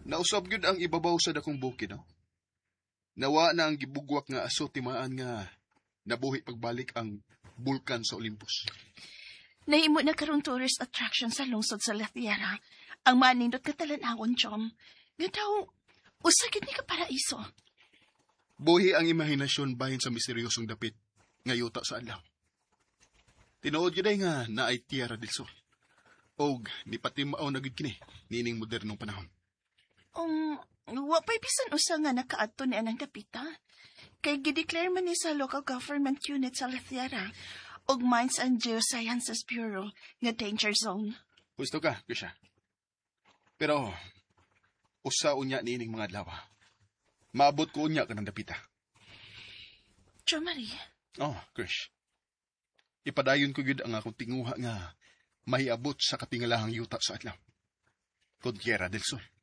Nausab gyud ang ibabaw sa dakong bukid, no? Nawa na ang gibugwak nga aso timaan nga nabuhi pagbalik ang bulkan sa Olympus. Nahimo na karong tourist attraction sa lungsod sa La Tierra. Ang manindot ka talanawon, Chom. Nga daw, usagid ni ka paraiso. Buhi ang imahinasyon bahin sa misteryosong dapit nga yuta sa adlaw. Tinuod gyud ay nga naay Tierra del Sol. Og ni pati mao na gid kini nining modernong panahon. Wapay bisan usa nga nakaadto ni anang dapita. Kay gideclare man ni sa local government unit sa La Tierra og Mines and Geosciences Bureau nga danger zone. Gusto ka, Krisha. Pero, usa unya nining mga adlaw. Maabot ko unya ka ng dapita. Jo Marie? Oh, Krish. Ipadayon ko gid ang akong tinguha nga mahiabot sa katingalahang yuta sa adlaw. Con Tierra del Sol.